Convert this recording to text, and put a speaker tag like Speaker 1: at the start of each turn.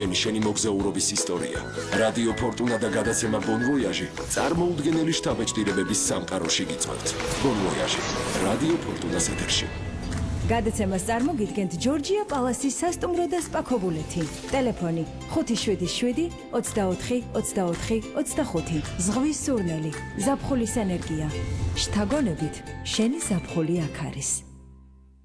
Speaker 1: შენი მოგზაურობის ისტორია. რადიო ფორტუნა და გადაცემა Bon Voyage წარმოუდგენელი შთაბეჭდილებების სამყაროში გიწევთ. Bon Voyage რადიო ფორტუნას ეთერში.
Speaker 2: გადაცემას წარმოგიდგენთ ჯორჯია პალასის სასტუმრო და სპა ქობულეთი. ტელეფონი 577 24 24 25. ზღვის სურნელი, ზაფხულის ენერგია. შთაგონებით, შენი ზაფხული აქ არის.